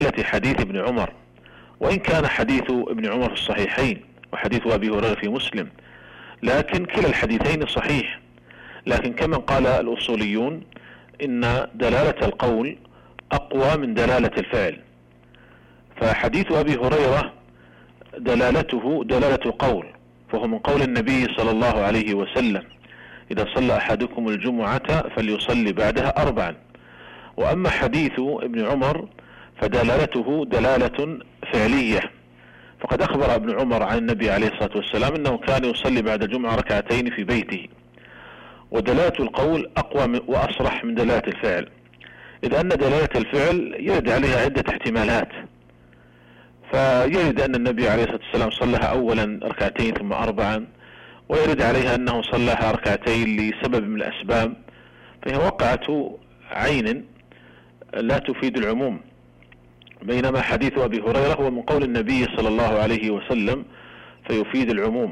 علة حديث ابن عمر، وإن كان حديث ابن عمر في الصحيحين وحديث أبي هريرة في مسلم، لكن كلا الحديثين صحيح. لكن كما قال الأصوليون إن دلالة القول أقوى من دلالة الفعل، فحديث أبي هريرة دلالته دلالة قول، فهو من قول النبي صلى الله عليه وسلم: إذا صلى أحدكم الجمعة فليصلي بعدها 4. وأما حديث ابن عمر فدلالته دلالة فعلية، فقد أخبر ابن عمر عن النبي عليه الصلاة والسلام أنه كان يصلي بعد الجمعة ركعتين في بيته، ودلالة القول أقوى وأصرح من دلالة الفعل، إذ أن دلالة الفعل يرد عليها عدة احتمالات. فيرد أن النبي عليه الصلاة والسلام صلىها أولا ركعتين ثم 4، ويرد عليها أنه صلىها ركعتين لسبب من الأسباب، فهي وقعة عين لا تفيد العموم، بينما حديث أبي هريرة هو من قول النبي صلى الله عليه وسلم فيفيد العموم.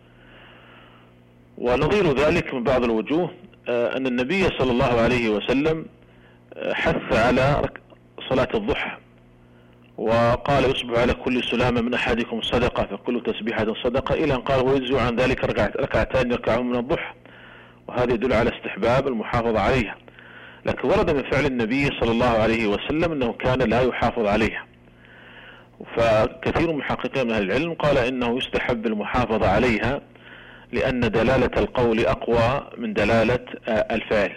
ونظير ذلك من بعض الوجوه أن النبي صلى الله عليه وسلم حث على صلاة الضحى، وقال: يصبح على كل سلامة من أحدكم صدقة، فكل تسبيحة صدقة، إلى أن قال: ويجزء عن ذلك ركعتان يركعهم من الضحى، وهذا يدل على استحباب المحافظة عليها. لكن ورد من فعل النبي صلى الله عليه وسلم أنه كان لا يحافظ عليها، فكثير من محققين من أهل العلم قال إنه يستحب المحافظة عليها، لأن دلالة القول أقوى من دلالة الفعل.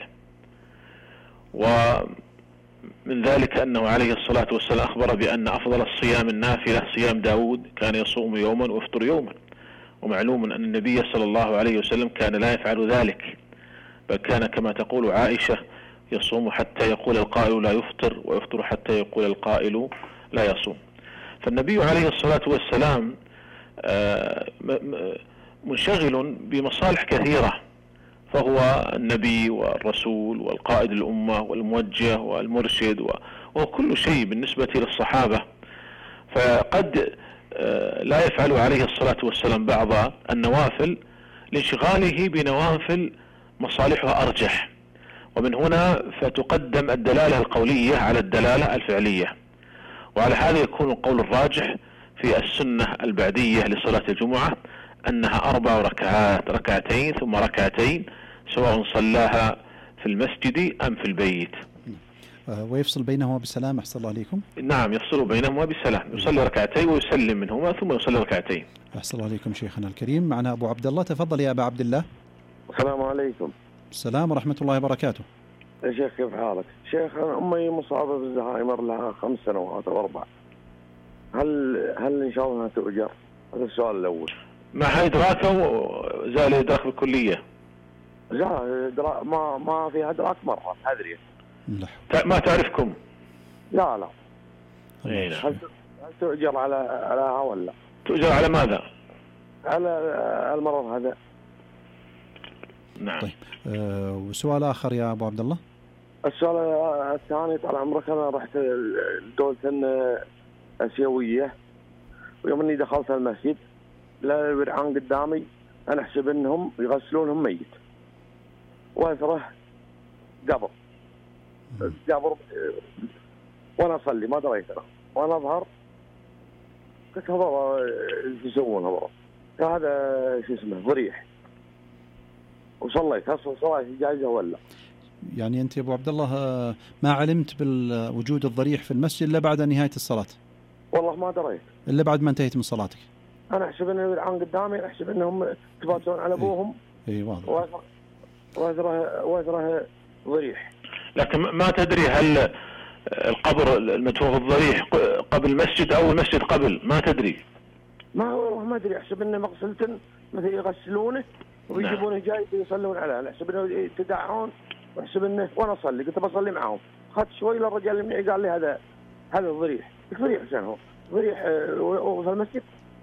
ومن ذلك أنه عليه الصلاة والسلام أخبر بأن أفضل الصيام النافلة صيام داود، كان يصوم يوما ويفطر يوما، ومعلوم أن النبي صلى الله عليه وسلم كان لا يفعل ذلك، بل كان كما تقول عائشة: يصوم حتى يقول القائل لا يفطر، ويفطر حتى يقول القائل لا يصوم. فالنبي عليه الصلاة والسلام منشغل بمصالح كثيرة، فهو النبي والرسول والقائد الأمة والموجه والمرشد وكل شيء بالنسبة للصحابة، فقد لا يفعل عليه الصلاة والسلام بعض النوافل لانشغاله بنوافل مصالحها أرجح، ومن هنا فتقدم الدلالة القولية على الدلالة الفعلية. وعلى هذا يكون القول الراجح في السنة البعدية لصلاة الجمعة أنها 4 ركعات، ركعتين ثم ركعتين، سواء صلاها في المسجد أم في البيت. ويفصل بينهما بسلام. أحسن الله عليكم. نعم، يفصل بينهما بسلام، يصلي ركعتين ويسلم منهما ثم يصلي ركعتين. أحسن الله عليكم شيخنا الكريم. معنا أبو عبد الله، تفضل يا أبا عبد الله. السلام عليكم. السلام ورحمة الله وبركاته. يا شيخ كيف حالك؟ شيخ أمي مصابة بالزهايمر لها 5 سنوات أو 4، هل إن شاء الله تؤجر؟ هذا السؤال الأول. مع إدراكه زال إدراك بالكلية؟ ما فيها إدراك مرة أدري. ما تعرفكم؟ لا. هل تؤجر على ولا؟ تؤجر على ماذا؟ على المرض هذا. نعم. طيب وسؤال آخر يا أبو عبد الله. السؤال الثاني، طال عمرك، أنا رحت دولة آسيوية، ويوم إني دخلت المسجد لا الورعان قدامي، أنا أحسب إنهم يغسلونهم ميت، وأثره قبر وأنا أصلي ما دريت أنا، وأنا أظهر قلت هذا يسوون هذا شو اسمه ضريح، وصليت صلاة جائزة ولا؟ يعني أنت يا أبو عبد الله ما علمت بوجود الضريح في المسجد إلا بعد نهاية الصلاة؟ والله ما دريت إلا بعد ما انتهيت من صلاتك. أنا أحسب إنه العن قدامي، أحسب إنهم يتباتون على أبوهم. إيه واضح. وأثره ضريح. لكن ما تدري هل القبر المدفون في الضريح قبل المسجد أو المسجد قبل؟ ما تدري؟ ما أدري، أحسب إنه مغسلة مثل يغسلونه ويجيبونه جاي يصلون عليه، أنا أحسب إنه يتدعون، وأحسب إنه وأنا أصلي قلت بصلي معهم، أخذت شوي للرجال اللي قال لي هذا الضريح. الضريح عشان هو ضريح وفي المسجد.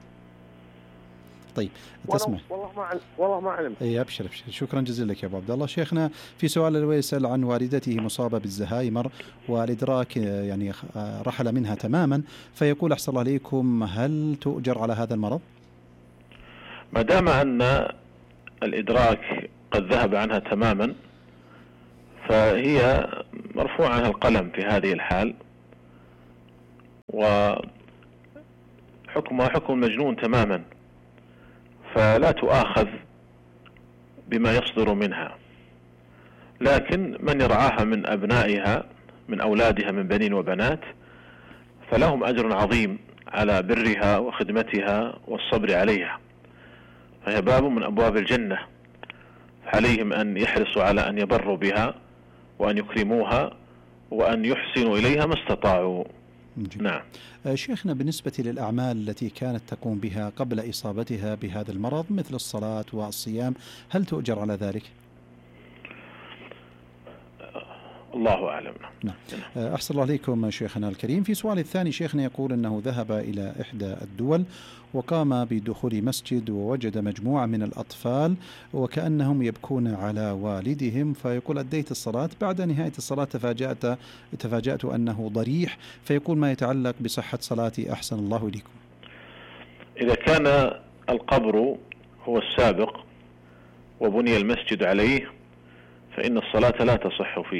طيب تسمع. والله ما علمت. اي ابشر. شكرا جزيلا لك يا ابو عبد الله. شيخنا في سؤال يسأل عن والدته مصابة بالزهايمر والادراك يعني رحل منها تماما، فيقول احسن الله عليكم هل تؤجر على هذا المرض؟ ما دام ان الادراك قد ذهب عنها تماما فهي مرفوع عنها القلم في هذه الحال، وحكمها حكم المجنون تماما، فلا تؤاخذ بما يصدر منها. لكن من يرعاها من أبنائها من أولادها من بنين وبنات فلهم أجر عظيم على برها وخدمتها والصبر عليها، فهي باب من أبواب الجنة، فعليهم أن يحرصوا على أن يبروا بها وأن يكرموها وأن يحسنوا إليها ما استطاعوا. نعم. شيخنا، بالنسبة للأعمال التي كانت تقوم بها قبل إصابتها بهذا المرض مثل الصلاة والصيام، هل تؤجر على ذلك؟ الله أعلم. نعم. أحسن الله عليكم شيخنا الكريم. في سؤال الثاني شيخنا يقول أنه ذهب إلى إحدى الدول وقام بدخول مسجد ووجد مجموعة من الأطفال وكأنهم يبكون على والدهم، فيقول أديت الصلاة، بعد نهاية الصلاة تفاجأت أنه ضريح، فيقول ما يتعلق بصحة صلاتي أحسن الله إليكم. إذا كان القبر هو السابق وبني المسجد عليه فإن الصلاة لا تصح فيه.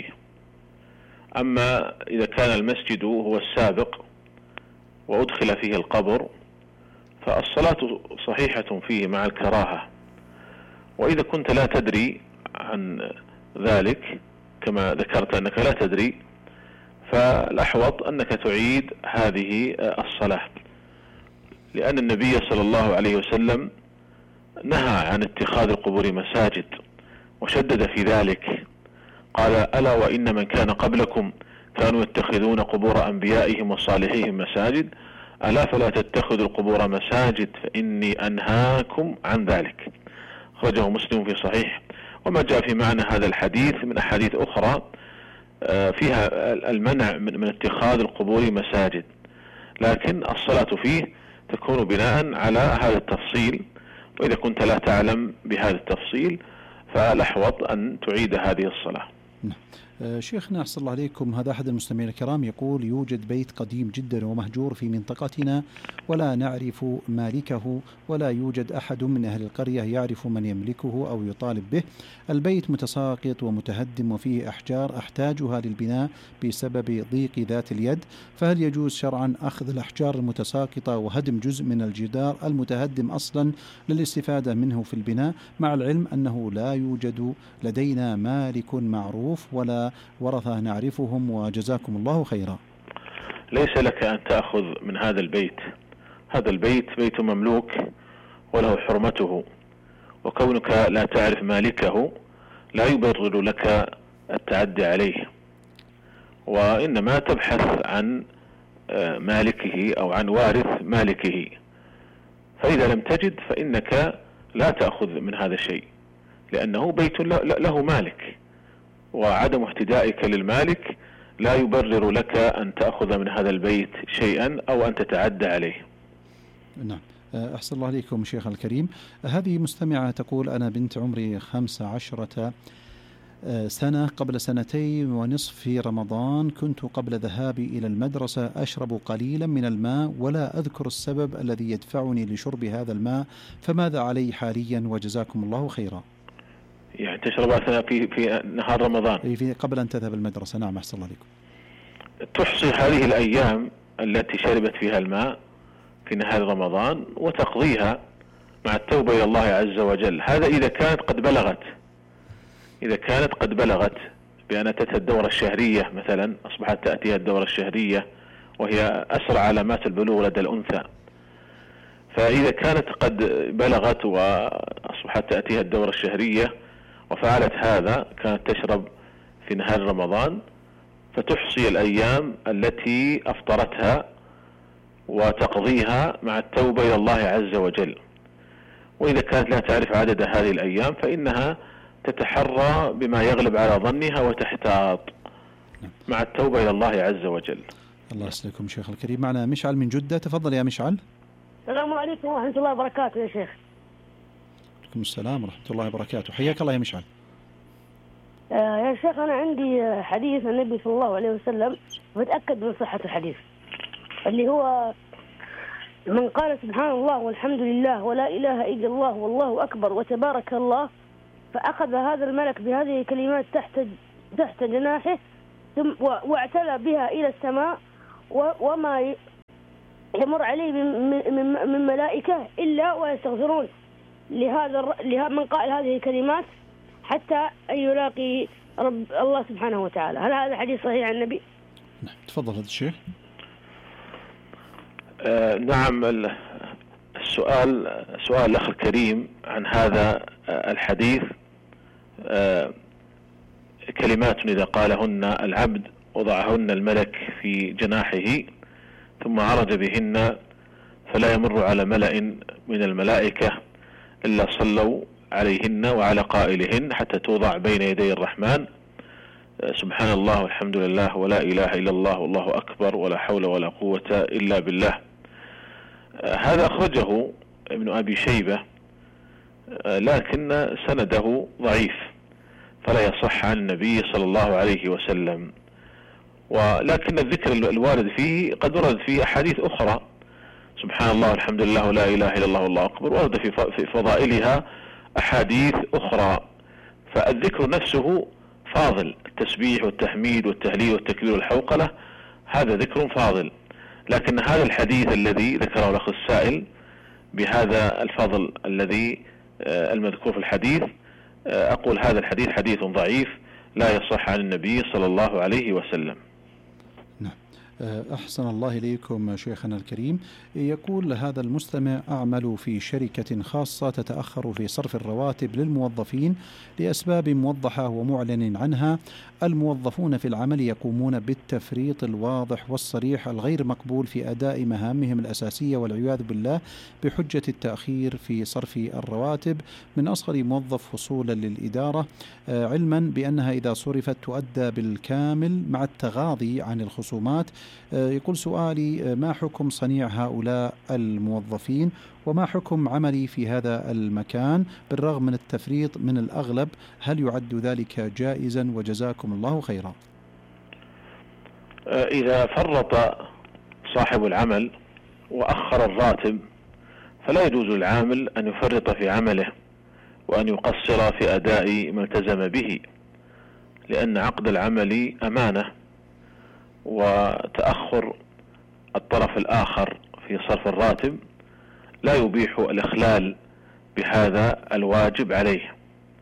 أما إذا كان المسجد هو السابق وأدخل فيه القبر فالصلاة صحيحة فيه مع الكراهة. وإذا كنت لا تدري عن ذلك كما ذكرت أنك لا تدري، فالأحوط أنك تعيد هذه الصلاة، لأن النبي صلى الله عليه وسلم نهى عن اتخاذ القبور مساجد وشدد في ذلك، قال ألا وإن من كان قبلكم كانوا يتخذون قبور أنبيائهم وصالحيهم مساجد ألا فلا تتخذوا القبور مساجد فإني أنهاكم عن ذلك. خرجه مسلم في صحيح. وما جاء في معنى هذا الحديث من أحاديث أخرى فيها المنع من اتخاذ القبور مساجد، لكن الصلاة فيه تكون بناء على هذا التفصيل، وإذا كنت لا تعلم بهذا التفصيل فالأحوط أن تعيد هذه الصلاة. شيخنا أحسن الله عليكم، هذا أحد المستمعين الكرام يقول يوجد بيت قديم جدا ومهجور في منطقتنا ولا نعرف مالكه ولا يوجد أحد من أهل القرية يعرف من يملكه أو يطالب به. البيت متساقط ومتهدم وفيه أحجار أحتاجها للبناء بسبب ضيق ذات اليد، فهل يجوز شرعا أخذ الأحجار المتساقطة وهدم جزء من الجدار المتهدم أصلا للاستفادة منه في البناء، مع العلم أنه لا يوجد لدينا مالك معروف ولا ورثة نعرفهم وجزاكم الله خيرا؟ ليس لك أن تأخذ من هذا البيت، هذا البيت بيت مملوك وله حرمته، وكونك لا تعرف مالكه لا يبرر لك التعدي عليه، وإنما تبحث عن مالكه أو عن وارث مالكه، فإذا لم تجد فإنك لا تأخذ من هذا الشيء لأنه بيت له مالك، وعدم اهتدائك للمالك لا يبرر لك أن تأخذ من هذا البيت شيئا أو أن تتعدى عليه. نعم. أحسن الله عليكم شيخ الكريم. هذه مستمعة تقول أنا بنت عمري 15 سنة، قبل 2.5 سنين في رمضان كنت قبل ذهابي إلى المدرسة أشرب قليلا من الماء ولا أذكر السبب الذي يدفعني لشرب هذا الماء، فماذا علي حاليا وجزاكم الله خيرا؟ يعني تشربها في نهار رمضان في قبل أن تذهب المدرسة. نعم أحسن الله عليكم. تحصي هذه الأيام التي شربت فيها الماء في نهار رمضان وتقضيها مع التوبة إلى الله عز وجل. هذا إذا كانت قد بلغت بأن أتتها الدورة الشهرية مثلا، أصبحت تأتيها الدورة الشهرية وهي أسرع علامات البلوغ لدى الأنثى، فإذا كانت قد بلغت وأصبحت تأتيها الدورة الشهرية وفعلت هذا كانت تشرب في نهار رمضان، فتحصي الأيام التي أفطرتها وتقضيها مع التوبة إلى الله عز وجل. وإذا كانت لا تعرف عدد هذه الأيام فإنها تتحرى بما يغلب على ظنها وتحتاط مع التوبة إلى الله عز وجل. الله يسلمكم شيخ الكريم. معنا مشعل من جدة، تفضل يا مشعل. السلام عليكم ورحمة الله وبركاته يا شيخ. عليكم السلام ورحمة الله وبركاته، حياك الله يا مشعل. يا شيخ أنا عندي حديث النبي صلى الله عليه وسلم وبتأكد من صحة الحديث، اللي هو من قال سبحان الله والحمد لله ولا إله إلا الله والله أكبر وتبارك الله، فأخذ هذا الملك بهذه الكلمات تحت جناحه ثم واعتلى بها إلى السماء، يمر عليه من ملائكة إلا ويستغفرون لهذا من قال هذه الكلمات حتى أن يلاقي رب الله سبحانه وتعالى. هل هذا حديث صحيح عن النبي؟ تفضل هذا الشيخ. نعم، سؤال الأخ الكريم عن هذا الحديث، كلمات إذا قالهن العبد وضعهن الملك في جناحه ثم عرج بهن فلا يمر على ملأ من الملائكة إلا صلوا عليهن وعلى قائلهن حتى توضع بين يدي الرحمن. سبحان الله والحمد لله ولا إله إلا الله والله أكبر ولا حول ولا قوة إلا بالله. هذا أخرجه ابن أبي شيبة، لكن سنده ضعيف فلا يصح عن النبي صلى الله عليه وسلم، ولكن الذكر الوارد فيه قد ورد فيه أحاديث أخرى، سبحان الله والحمد لله ولا إله إلا الله والله أكبر، ورد في فضائلها أحاديث أخرى، فالذكر نفسه فاضل، التسبيح والتحميد والتهليل والتكبير والحوقلة هذا ذكر فاضل، لكن هذا الحديث الذي ذكره الأخ السائل بهذا الفضل الذي المذكور في الحديث، أقول هذا الحديث حديث ضعيف لا يصح عن النبي صلى الله عليه وسلم. أحسن الله إليكم شيخنا الكريم. يقول هذا المستمع: أعمل في شركة خاصة تتأخر في صرف الرواتب للموظفين لأسباب موضحة ومعلن عنها. الموظفون في العمل يقومون بالتفريط الواضح والصريح الغير مقبول في أداء مهامهم الأساسية والعياذ بالله بحجة التأخير في صرف الرواتب من أصغر موظف وصولا للإدارة، علما بأنها إذا صرفت تؤدى بالكامل مع التغاضي عن الخصومات. يقول سؤالي: ما حكم صنيع هؤلاء الموظفين وما حكم عملي في هذا المكان بالرغم من التفريط من الأغلب؟ هل يعد ذلك جائزا؟ وجزاكم الله خيرا. إذا فرط صاحب العمل وأخر الراتب فلا يجوز للعامل أن يفرط في عمله وأن يقصر في أداء ما التزم به، لأن عقد العمل أمانة، وتأخر الطرف الآخر في صرف الراتب لا يبيح الإخلال بهذا الواجب عليه.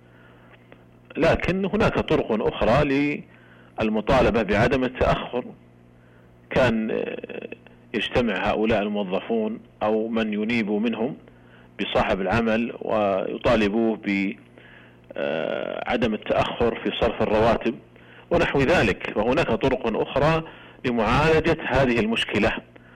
لكن هناك طرق أخرى للمطالبة بعدم التأخر، كان يجتمع هؤلاء الموظفون أو من ينيب منهم بصاحب العمل ويطالبوه بعدم التأخر في صرف الرواتب ونحو ذلك، وهناك طرق أخرى لمعالجة هذه المشكلة،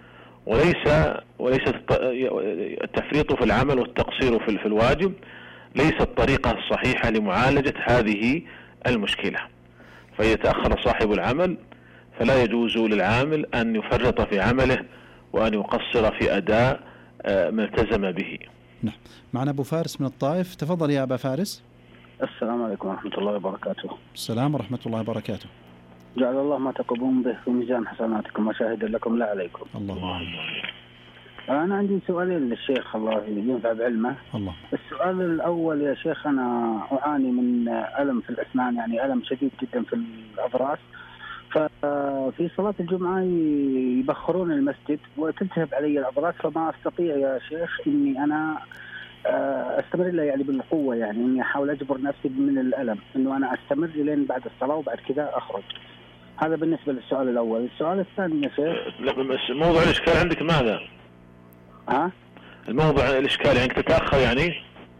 وليس التفريط في العمل والتقصير في الواجب ليس الطريقة الصحيحة لمعالجة هذه المشكلة. فإذا تأخر صاحب العمل فلا يجوز للعامل أن يفرط في عمله وأن يقصر في أداء ما التزم به. نعم، معنا أبو فارس من الطائف. تفضل يا أبا فارس. السلام عليكم ورحمة الله وبركاته. السلام ورحمة الله وبركاته. جعل الله ما تقومون به في ميزان حسناتكم وشاهدا لكم لا عليكم. الله. أنا عندي سؤالين للشيخ الله ينفع بعلمه. الله. السؤال الأول يا شيخ، أنا أعاني من ألم في الأسنان، يعني ألم شديد جدا في الأضراس، ففي صلاة الجمعة يبخرون المسجد وتلتهب علي الأضراس، فما أستطيع يا شيخ إني أنا استمر إلا يعني بالقوة، يعني إني أحاول أجبر نفسي من الألم إنه أنا أستمر لين بعد الصلاة وبعد كذا أخرج. هذا بالنسبة للسؤال الأول. السؤال الثاني يا شيخ، موضوع الإشكال عندك ماذا؟ الموضوع الإشكال يعني تتأخر يعني؟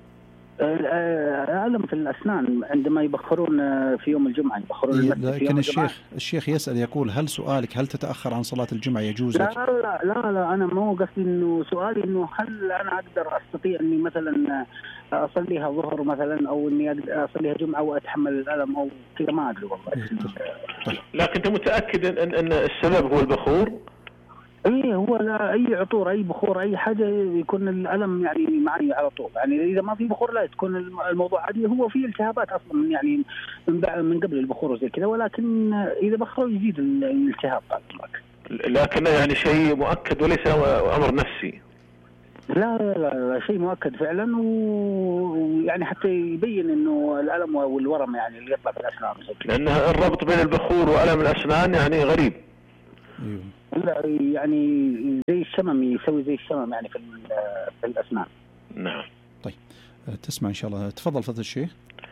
ألم في الأسنان عندما يبخرون في يوم الجمعة، يبخرون المسجد في يوم الجمعة. الشيخ يسأل يقول: هل سؤالك هل تتأخر عن صلاة الجمعة يجوز لك؟ لا أنا مو قصدي إنه سؤالي إنه هل أنا أقدر أستطيع إني مثلا أصليها ظهر مثلا، أو إني أصليها جمعة وأتحمل الألم أو كذا، ما أدري والله. لكن أنت متأكد أن السبب هو البخور؟ ايه، هو لا اي عطور اي بخور اي حاجه يكون الالم يعني معي على طول، يعني اذا ما في بخور لا تكون الموضوع عادي. هو في التهابات اصلا يعني من قبل البخور وزي كذا، ولكن اذا بخروا يزيد الالتهاب. لكن يعني شيء مؤكد وليس امر نفسي. لا شيء مؤكد فعلا، ويعني حتى يبين انه الالم والورم يعني اللي يطلع في الاسنان، لان الربط بين البخور والم الاسنان يعني غريب. يعني زي الشمم، يسوي زي الشمم يعني في الأسنان. نعم. طيب تسمع إن شاء الله. تفضل فضل الشيخ.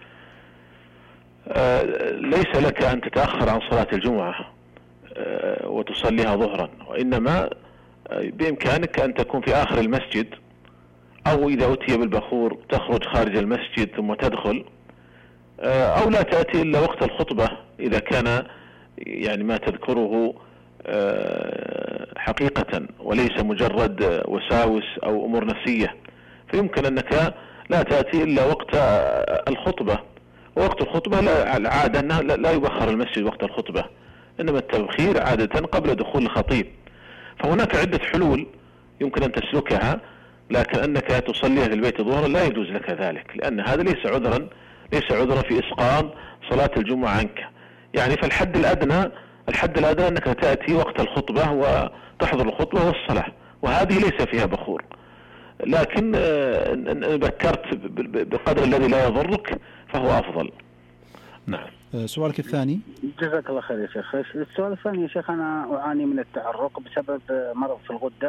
ليس لك أن تتأخر عن صلاة الجمعة وتصليها ظهرا، وإنما بإمكانك أن تكون في آخر المسجد، أو إذا أتي بالبخور تخرج خارج المسجد ثم تدخل، أو لا تأتي إلا وقت الخطبة إذا كان يعني ما تذكره حقيقة وليس مجرد وساوس أو أمور نفسية، فيمكن أنك لا تأتي إلا وقت الخطبة. ووقت الخطبة العادة أنه لا يبخر المسجد وقت الخطبة، إنما التبخير عادة قبل دخول الخطيب. فهناك عدة حلول يمكن أن تسلكها، لكن أنك تصليها في البيت ظهرا لا يجوز لك ذلك، لأن هذا ليس عذرا في إسقاط صلاة الجمعة عنك. يعني فالحد الأدنى أنك تأتي وقت الخطبة وتحضر الخطبة والصلاة، وهذه ليس فيها بخور. لكن إن بكرت بقدر الذي لا يضرك فهو أفضل. نعم. سؤالك الثاني. جزاك الله خير يا شيخ. السؤال الثاني يا شيخ، أنا أعاني من التعرق بسبب مرض في الغدة،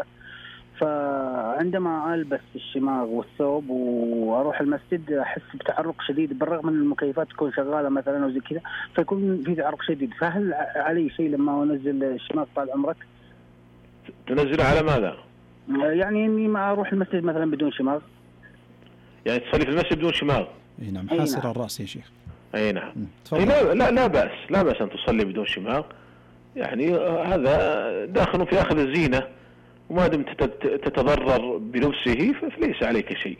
فعندما ألبس الشماغ والثوب وأروح المسجد أحس بتعرق شديد، بالرغم من المكيفات تكون شغالة مثلا أو زي كذا، فيكون في تعرق شديد. فهل علي شيء لما أنزل الشماغ طال عمرك؟ تنزل على ماذا؟ يعني إني ما أروح المسجد مثلا بدون شماغ. يعني تصلي في المسجد بدون شماغ؟ نعم. حاسر الرأس يا شيخ. أي نعم. لا بأس أن تصلي بدون شماغ، يعني هذا داخل في أخذ الزينة، وما دمت تتضرر بلبسه فليس عليك شيء.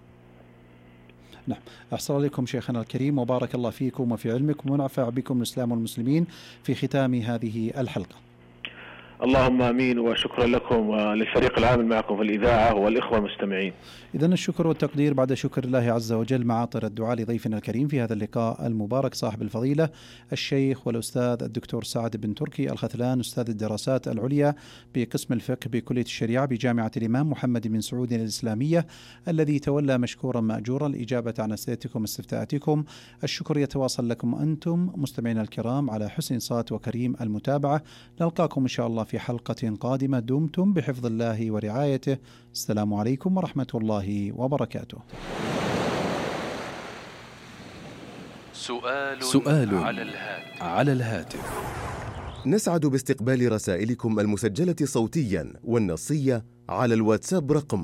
نعم. أحسن عليكم شيخنا الكريم، وبارك الله فيكم وفي علمكم، ونفع بكم الإسلام والمسلمين في ختام هذه الحلقة. اللهم آمين، وشكرا لكم وللفريق العامل معكم في الإذاعة والإخوة المستمعين. إذن الشكر والتقدير بعد شكر الله عز وجل معاطر الدعاء لضيفنا الكريم في هذا اللقاء المبارك صاحب الفضيلة الشيخ والأستاذ الدكتور سعد بن تركي الختلان، أستاذ الدراسات العليا بقسم الفقه بكلية الشريعة بجامعة الإمام محمد بن سعود الإسلامية، الذي تولى مشكورا مأجورا الإجابة عن أسئلتكم واستفتاءاتكم. الشكر يتواصل لكم أنتم مستمعينا الكرام على حسن صوت وكريم المتابعة. نلقاكم إن شاء الله في حلقة قادمة. دمتم بحفظ الله ورعايته. السلام عليكم ورحمة الله وبركاته. سؤال على الهاتف. نسعد باستقبال رسائلكم المسجلة صوتيا والنصية على الواتساب رقم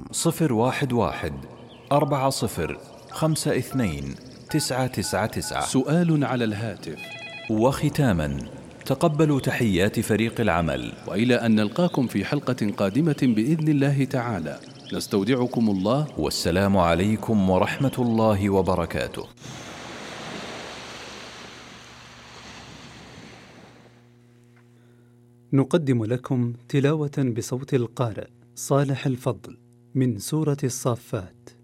011-40-52-999. سؤال على الهاتف. وختاما، تقبلوا تحيات فريق العمل، وإلى أن نلقاكم في حلقة قادمة بإذن الله تعالى، نستودعكم الله، والسلام عليكم ورحمة الله وبركاته. نقدم لكم تلاوة بصوت القارئ صالح الفضل من سورة الصافات.